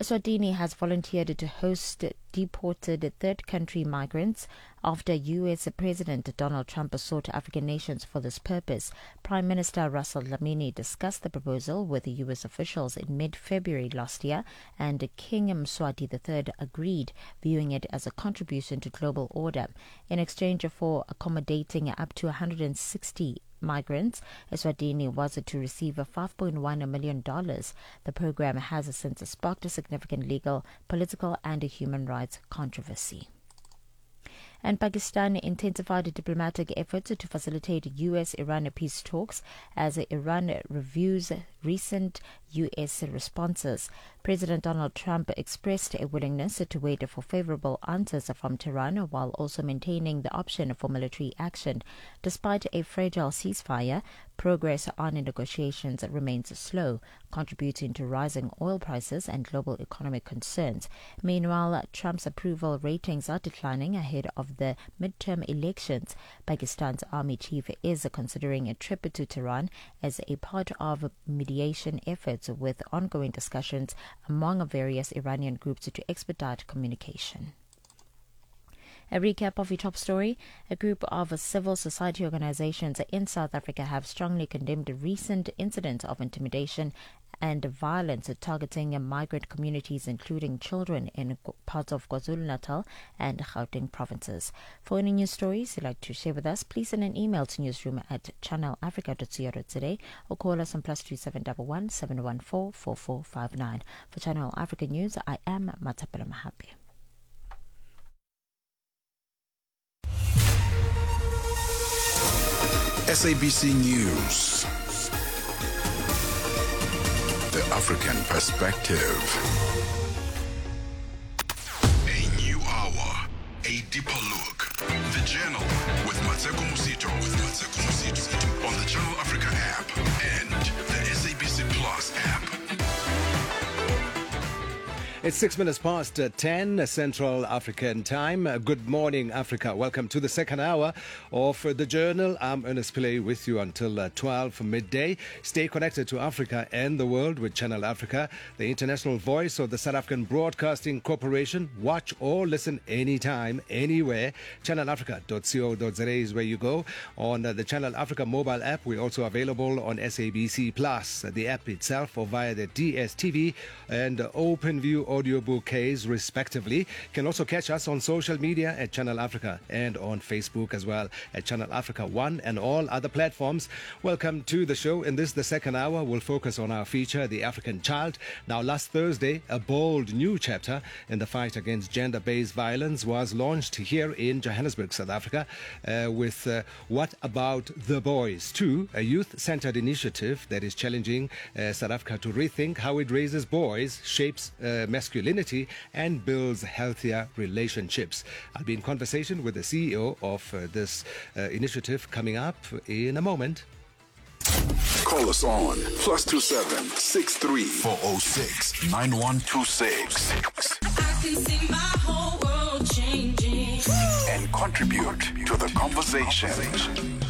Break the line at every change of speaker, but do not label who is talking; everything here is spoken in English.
Eswatini has volunteered to host deported third country migrants after US President Donald Trump sought African nations for this purpose. Prime Minister Russell Dlamini discussed the proposal with US officials in mid-February last year, and King Mswati III agreed, viewing it as a contribution to global order. In exchange for accommodating up to 160 migrants, Eswatini was to receive $5.1 million. The program has since sparked a significant legal, political and human rights controversy. And Pakistan intensified diplomatic efforts to facilitate US-Iran peace talks as Iran reviews recent US responses. President Donald Trump expressed a willingness to wait for favorable answers from Tehran while also maintaining the option for military action. Despite a fragile ceasefire, progress on negotiations remains slow, contributing to rising oil prices and global economic concerns. Meanwhile, Trump's approval ratings are declining ahead of the midterm elections. Pakistan's army chief is considering a trip to Tehran as a part of mediation efforts, with ongoing discussions among various Iranian groups to expedite communication. A recap of your top story. A group of civil society organizations in South Africa have strongly condemned recent incidents of intimidation and violence targeting migrant communities, including children, in parts of KwaZulu-Natal and Gauteng provinces. For any news stories you'd like to share with us, please send an email to newsroom@channelafrica.co.za or call us on +2711 714 4459. For Channel Africa News, I am Matapela Mahapi.
SABC News. The African Perspective. A new hour, a deeper look. The Journal with Mateko Musito. On the Channel Africa app and the SABC Plus app.
It's 6 minutes past 10 Central African time. Good morning, Africa. Welcome to the second hour of The Journal. I'm Ernest Pillay with you until 12 midday. Stay connected to Africa and the world with Channel Africa, the international voice of the South African Broadcasting Corporation. Watch or listen anytime, anywhere. ChannelAfrica.co.za is where you go. On the Channel Africa mobile app, we're also available on SABC Plus, the app itself, or via the DSTV and OpenView audio bouquets, respectively. Can also catch us on social media at Channel Africa and on Facebook as well at Channel Africa 1 and all other platforms. Welcome to the show. In this, the second hour, we'll focus on our feature, The African Child. Now, last Thursday, a bold new chapter in the fight against gender-based violence was launched here in Johannesburg, South Africa, with What About the Boys 2, a youth-centered initiative that is challenging South Africa to rethink how it raises boys, shapes masculinity and builds healthier relationships. I'll be in conversation with the CEO of this initiative coming up in a moment.
Call us on +27 63 406 9126.
I can see my whole world changing.
And contribute to the conversation.